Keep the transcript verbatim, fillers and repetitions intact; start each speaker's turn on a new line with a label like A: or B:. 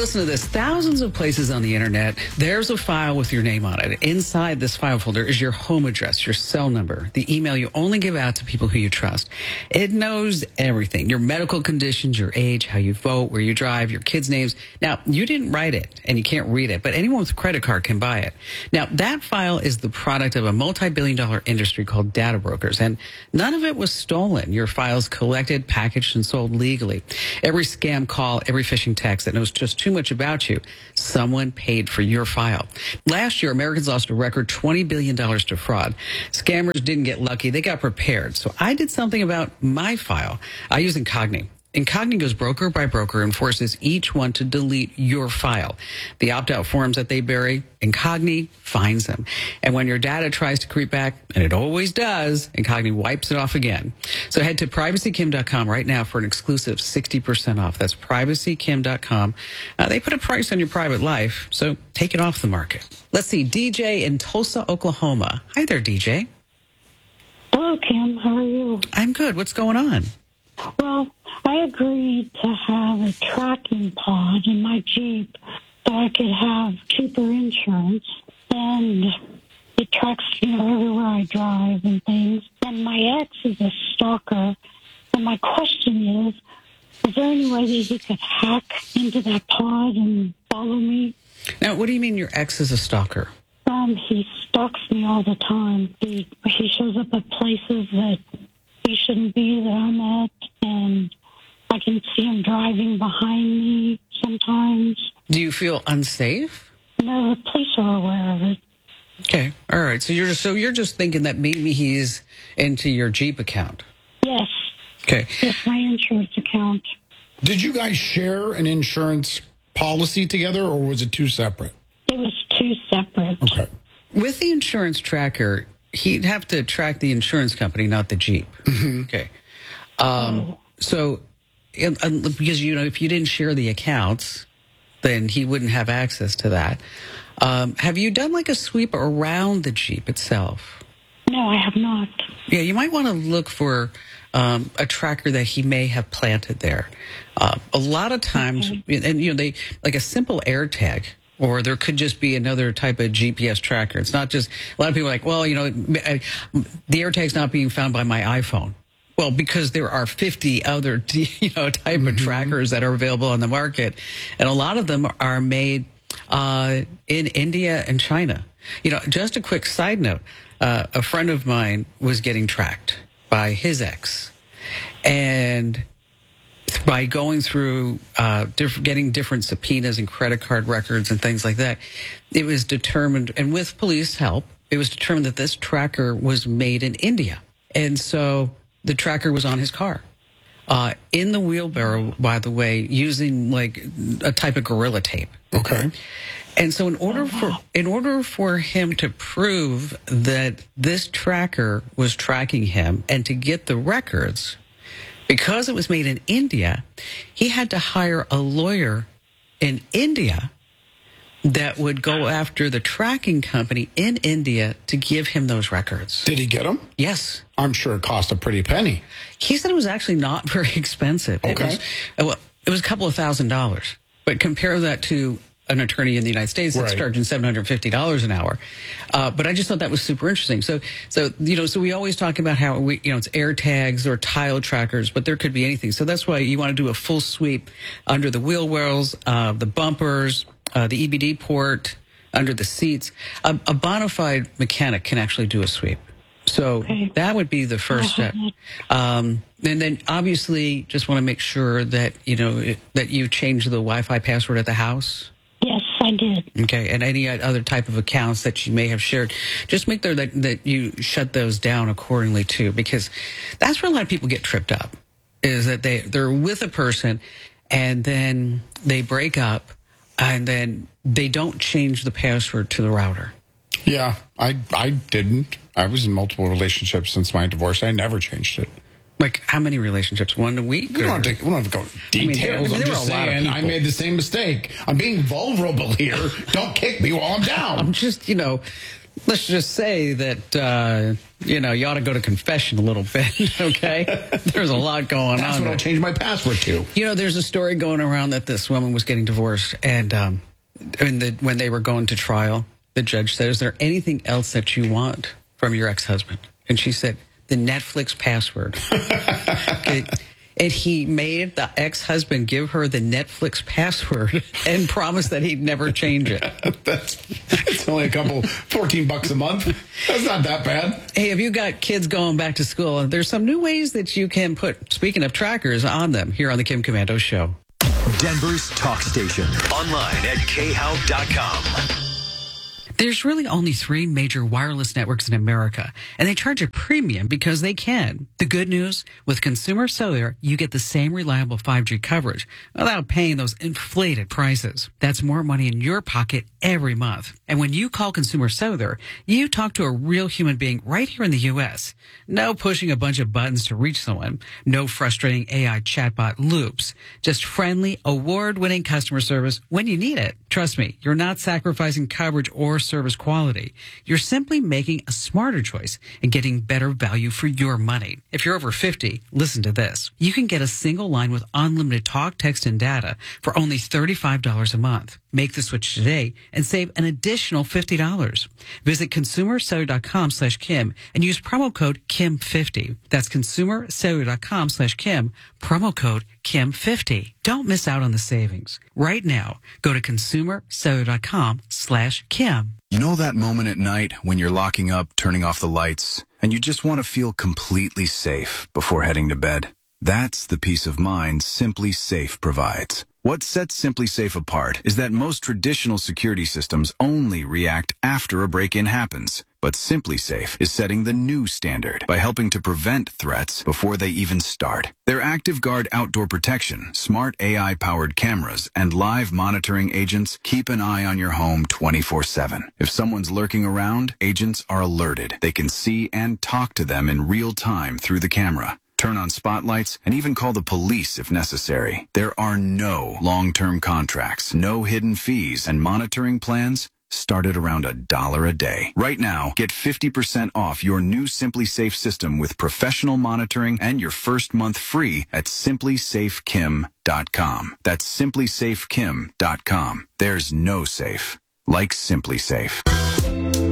A: Listen to this. Thousands of places on the internet, there's a file with your name on it. Inside this file folder is your home address, your cell number, the email you only give out to people who you trust. It knows everything, your medical conditions, your age, how you vote, where you drive, your kids' names. Now, you didn't write it and you can't read it, but anyone with a credit card can buy it. Now, that file is the product of a multi-billion dollar industry called data brokers, and none of it was stolen. Your file's collected, packaged, and sold legally. Every scam call, every phishing text that knows just too much about you, someone paid for your file. Last year, Americans lost a record twenty billion dollars to fraud. Scammers didn't get lucky. They got prepared. So I did something about my file. I use Incogni. Incogni goes broker by broker and forces each one to delete your file. The opt-out forms that they bury, Incogni finds them. And when your data tries to creep back, and it always does, Incogni wipes it off again. So head to privacy kim dot com right now for an exclusive sixty percent off. That's privacy kim dot com. Uh, they put a price on your private life, so take it off the market. Let's see, D J in Tulsa, Oklahoma. Hi there, D J.
B: Hello, Kim. How are you?
A: I'm good. What's going on?
B: Well, I agreed to have a tracking pod in my Jeep so I could have cheaper insurance. And it tracks, you know, everywhere I drive and things. And my ex is a stalker. And my question is, is there any way that he could hack into that pod and follow me?
A: Now, what do you mean your ex is a stalker?
B: Um, he stalks me all the time. He, he shows up at places that he shouldn't be that I'm at, and I can see him driving behind me sometimes.
A: Do you feel unsafe?
B: No, the police are aware of it.
A: Okay, all right. So you're so you're just thinking that maybe he's into your Jeep account.
B: Yes.
A: Okay.
B: Yes, my insurance account.
C: Did you guys share an insurance policy together, or was it two separate?
B: It was two separate.
C: Okay.
A: With the insurance tracker, he'd have to track the insurance company, not the Jeep.
C: Mm-hmm.
A: Okay. Um,
B: Oh.
A: So, and- and because, you know, if you didn't share the accounts, then he wouldn't have access to that. Um, have you done like a sweep around the Jeep itself?
B: No, I have not.
A: Yeah, you might want to look for um, a tracker that he may have planted there. Uh, a lot of times, and you know, they like a simple AirTag, or there could just be another type of G P S tracker. It's not just, a lot of people are like, well, you know, I, the AirTag's not being found by my iPhone. Well, because there are fifty other, you know, type
C: Mm-hmm.
A: of trackers that are available on the market, and a lot of them are made uh, in India and China. You know, just a quick side note: uh, a friend of mine was getting tracked by his ex, and by going through uh, diff- getting different subpoenas and credit card records and things like that, it was determined, and with police help, it was determined that this tracker was made in India, and so the tracker was on his car. Uh, in the wheelbarrow, by the way, using like a type of Gorilla Tape.
C: Okay.
A: And so in order for in order for him to prove that this tracker was tracking him and to get the records, because it was made in India, he had to hire a lawyer in India that would go after the tracking company in India to give him those records.
C: Did he get them?
A: Yes.
C: I'm sure it cost a pretty penny.
A: He said it was actually not very expensive. It
C: Okay.
A: was, well, it was a couple of thousand dollars. But compare that to an attorney in the United States that's
C: Right.
A: charging seven hundred fifty dollars an hour. Uh, but I just thought that was super interesting. So, so, you know, so we always talk about how we, you know, it's air tags or tile trackers, but there could be anything. So that's why you want to do a full sweep under the wheel wells, uh, the bumpers, uh, the E B D port, under the seats. A, a bona fide mechanic can actually do a sweep. So
B: Okay.
A: that would be the first step. Um, and then obviously just want to make sure that, you know, it, that you change the Wi-Fi password at the house.
B: Yes, I did.
A: Okay. And any other type of accounts that you may have shared, just make sure that, that you shut those down accordingly too, because that's where a lot of people get tripped up, is that they, they're with a person and then they break up and then they don't change the password to the router.
C: Yeah, I I didn't. I was in multiple relationships since my divorce. I never changed it.
A: Like how many relationships? One a week?
C: We
A: or-
C: don't have to, we don't have to go
A: mean,
C: details.
A: there-
C: I'm
A: there
C: just
A: were a lot of
C: saying I
A: people.
C: made the same mistake. I'm being vulnerable here. Don't kick me while I'm down.
A: I'm just, you know, let's just say that, uh, you know, you ought to go to confession a little bit, okay? There's a lot going
C: That's
A: on.
C: what
A: there.
C: I'll change my password to.
A: You know, there's a story going around that this woman was getting divorced, and um, in the, when they were going to trial, the judge said, is there anything else that you want from your ex-husband? And she said, the Netflix password. Okay. And he made the ex-husband give her the Netflix password and promised that he'd never change it.
C: That's it's only a couple, fourteen bucks a month. That's not that bad.
A: Hey, have you got kids going back to school? There's some new ways that you can put, speaking of trackers, on them here on the Kim Komando Show.
D: Denver's talk station. Online at K H O W dot com.
A: There's really only three major wireless networks in America, and they charge a premium because they can. The good news, with Consumer Cellular, you get the same reliable five G coverage without paying those inflated prices. That's more money in your pocket every month. And when you call Consumer Cellular, you talk to a real human being right here in the U S. No pushing a bunch of buttons to reach someone. No frustrating A I chatbot loops. Just friendly, award-winning customer service when you need it. Trust me, you're not sacrificing coverage or service quality. You're simply making a smarter choice and getting better value for your money. If you're over fifty, listen to this. You can get a single line with unlimited talk, text, and data for only thirty-five dollars a month. Make the switch today and save an additional fifty dollars. Visit consumercellular.com slash Kim and use promo code Kim fifty. That's consumercellular.com slash Kim, promo code Kim fifty. Don't miss out on the savings. Right now, go to consumercellular.com slash Kim.
E: You know that moment at night when you're locking up, turning off the lights, and you just want to feel completely safe before heading to bed? That's the peace of mind Simply Safe provides. What sets Simply Safe apart is that most traditional security systems only react after a break-in happens. But Simply Safe is setting the new standard by helping to prevent threats before they even start. Their Active Guard outdoor protection, smart A I-powered cameras, and live monitoring agents keep an eye on your home twenty-four seven. If someone's lurking around, agents are alerted. They can see and talk to them in real time through the camera. Turn on spotlights, and even call the police if necessary. There are no long-term contracts, no hidden fees, and monitoring plans start at around a dollar a day. Right now, get fifty percent off your new Simply Safe system with professional monitoring and your first month free at simply safe kim dot com. That's simply safe kim dot com. There's no safe like Simply Safe.